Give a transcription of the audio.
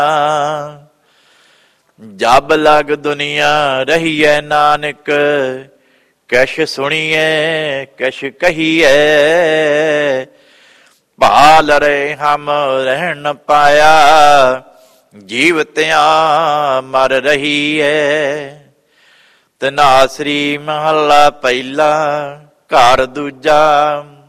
जब लग दुनिया रहीए नानक, कैश सुनिए कैश कहिए। भाल रहे हम रह न पाया, जीवतियां मर रही है। तनासरी महला पहला घर दूजा,